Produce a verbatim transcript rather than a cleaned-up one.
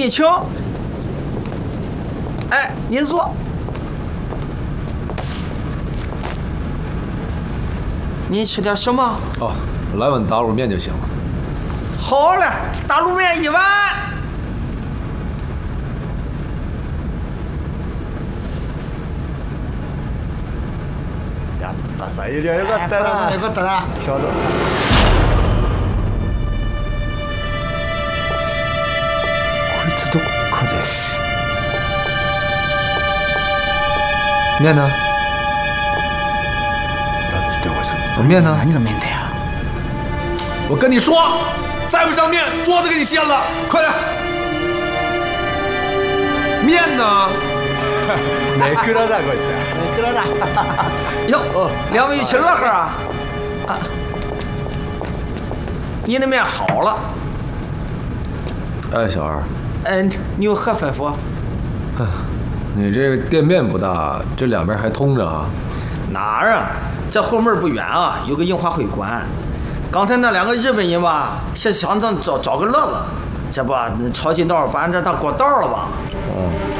你请。哎，您坐。你吃点什么？ 哦，来碗打卤面就行了。 好嘞，打卤面一碗。 やったさ、いやよかったな。 よかったな。 ちょうど。こいつどっかで。面呢？面呢？ 何が面だよ？ 我跟你说，再不上面，桌子给你掀了！快点！面呢？没疙瘩こいつ。 没疙瘩。 哟，两位一起乐呵啊！啊，你的面好了。 哎，小二。 嗯，你有何吩咐？ 你这个店面不大，这两边还通着啊？ 哪儿啊？这后门不远啊，有个樱花会馆。刚才那两个日本人吧，是想咱找找个乐子，这不抄近道把俺这当过道了吧？ 哦。